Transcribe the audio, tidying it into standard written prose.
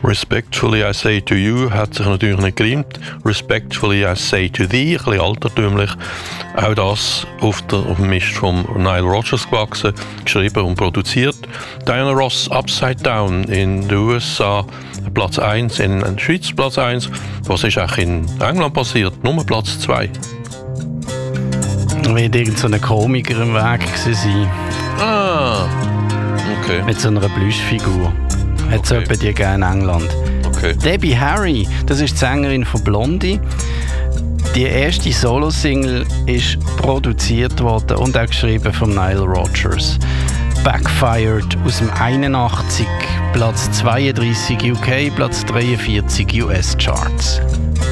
Respectfully I say to you hat sich natürlich nicht gereimt. Respectfully I say to thee, ein bisschen altertümlich. Auch das auf dem Mist von Nile Rodgers gewachsen, geschrieben und produziert. Diana Ross Upside Down in den USA Platz 1, in der Schweiz Platz 1. Was ist auch in England passiert? Nur Platz 2. Wird irgendein Komiker im Weg sein. Ah, okay. Mit so einer Plüschfigur. Hat es jemand die gerne in England. Okay. Debbie Harry, das ist die Sängerin von Blondie. Die erste Solo-Single ist produziert worden und auch geschrieben von Nile Rodgers. Backfired aus dem 81, Platz 32 UK, Platz 43 US Charts.